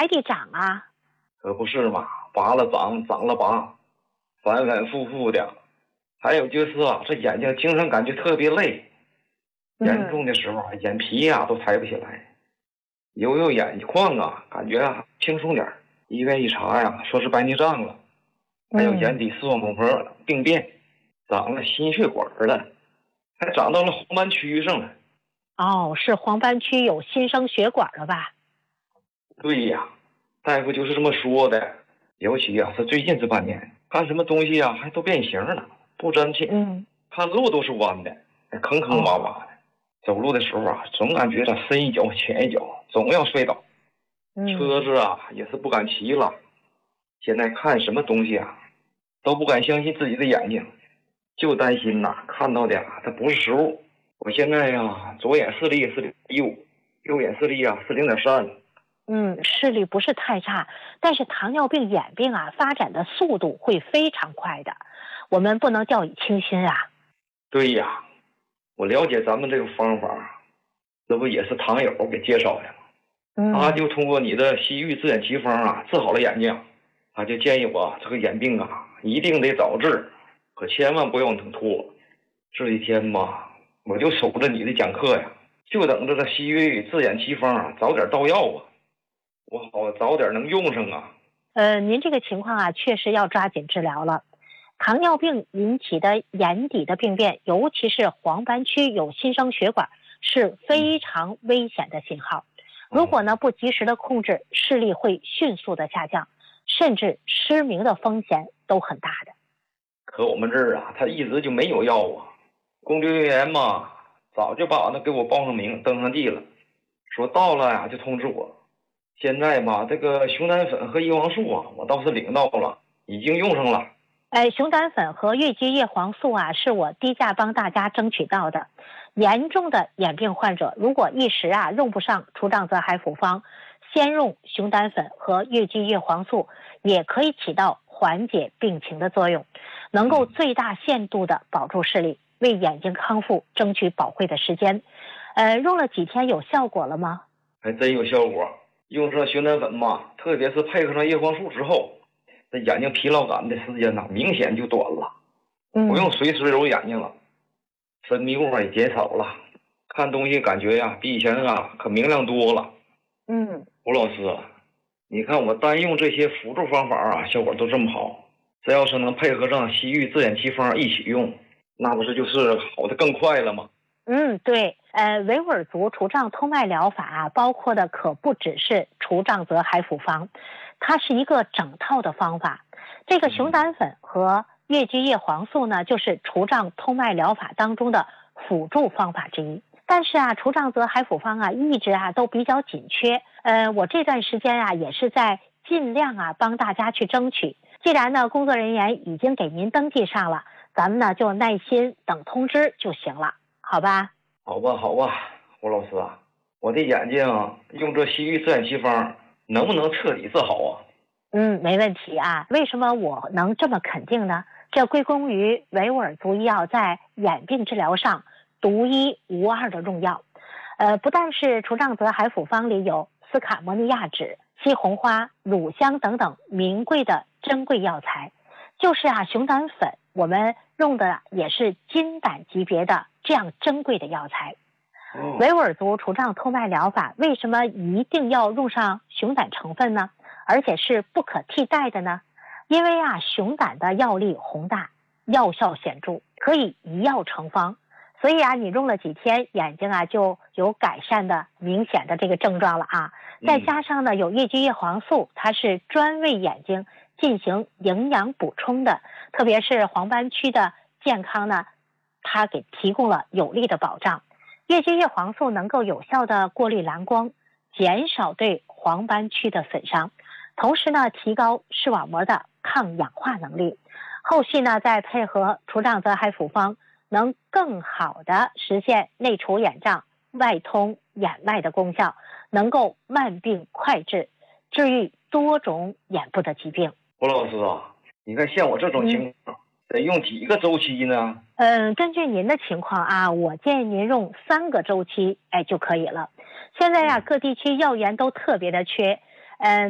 还得长啊。 可不是嘛，拔了长，长了拔，反反复复的。还有就是啊，这眼睛经常感觉特别累，严重的时候眼皮呀都抬不起来，有眼眶啊，感觉啊轻松点。医院一查呀，说是白内障了，还有眼底视网膜病变，长了心血管了，还长到了黄斑区上了。 哦，是黄斑区有新生血管了吧？ 对呀，大夫就是这么说的。尤其啊，是最近这半年，看什么东西啊，还都变形了，不真切。看路都是弯的，坑坑洼洼的。走路的时候啊，总感觉深一脚浅一脚，总要摔倒。车子啊，也是不敢骑了。现在看什么东西啊，都不敢相信自己的眼睛，就担心看到的它不是实物。我现在呀，左眼视力是0.15，右眼视力啊是0.3。 视力不是太差，但是糖尿病眼病啊，发展的速度会非常快的，我们不能掉以轻心啊。 对呀，我了解咱们这个方法，这不也是糖友给介绍的吗？他就通过你的西域自眼奇方啊，治好了眼睛。他就建议我这个眼病啊，一定得早治，可千万不要等拖。这一天吧，我就守着你的讲课呀，就等着这西域自眼奇方啊早点到药啊，我好早点能用上啊。 您这个情况啊，确实要抓紧治疗了。糖尿病引起的眼底的病变，尤其是黄斑区有新生血管，是非常危险的信号。如果呢不及时的控制，视力会迅速的下降，甚至失明的风险都很大的。 可我们这儿啊，他一直就没有药啊。工作人员嘛，早就把给我报上名，登上记了，说到了呀就通知我。现在吧，这个熊胆粉和叶黄素啊，我倒是领到了，已经用上了。 熊胆粉和月季叶黄素啊，是我低价帮大家争取到的。严重的眼病患者，如果一时啊用不上除障泽海复方，先用熊胆粉和月季叶黄素，也可以起到缓解病情的作用，能够最大限度的保住视力，为眼睛康复争取宝贵的时间。用了几天有效果了吗？ 还真有效果。用上熊胆粉嘛，特别是配合上叶黄素之后，这眼睛疲劳感的时间明显就短了，不用随时揉眼睛了，分泌物也减少了，看东西感觉呀比以前啊可明亮多了。吴老师，你看我单用这些辅助方法啊，效果都这么好，这要是能配合上西域自眼奇方一起用，那不是就是好的更快了吗？ 对，维吾尔族除障通脉疗法啊，包括的可不只是除障泽海复方，它是一个整套的方法。这个熊胆粉和月季叶黄素呢，就是除障通脉疗法当中的辅助方法之一。但是啊，除障泽海复方啊，一直啊都比较紧缺。我这段时间啊，也是在尽量啊帮大家去争取。既然呢，工作人员已经给您登记上了，咱们呢就耐心等通知就行了。好吧， 好吧，胡老师啊，我的眼睛用这西域自眼奇方能不能彻底治好啊？ 没问题啊。为什么我能这么肯定呢？这归功于维吾尔族医药在眼病治疗上独一无二的用药。不但是除障泽海复方里有斯卡摩尼亚酯、西红花、乳香等等名贵的珍贵药材，就是啊熊胆粉，我们用的也是金胆级别的这样珍贵的药材。维吾尔族除障通脉疗法为什么一定要用上熊胆成分呢？而且是不可替代的呢？因为啊熊胆的药力宏大，药效显著，可以一药成方。所以啊你用了几天，眼睛啊就有改善的明显的这个症状了啊。再加上呢有月季叶黄素，它是专为眼睛进行营养补充的，特别是黄斑区的健康呢，它给提供了有力的保障。月季叶黄素能够有效的过滤蓝光，减少对黄斑区的损伤，同时呢提高视网膜的抗氧化能力。后续呢再配合除障泽海复方，能更好的实现内除眼障、外通眼外的功效，能够慢病快治，治愈多种眼部的疾病。 胡老师啊，你看像我这种情况，得用几个周期呢？ 根据您的情况啊，我建议您用3个周期就可以了。现在啊各地区药源都特别的缺，